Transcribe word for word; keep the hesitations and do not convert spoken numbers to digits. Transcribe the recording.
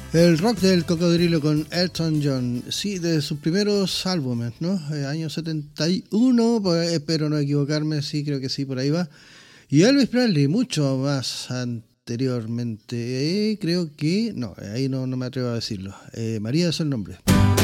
El rock del cocodrilo con Elton John, sí, de sus primeros álbumes, ¿no? Eh, año setenta y uno, pues, espero no equivocarme, sí, creo que sí, por ahí va. Y Elvis Presley, mucho más anteriormente, eh, creo que, no, ahí no, no me atrevo a decirlo. Eh, María es el nombre.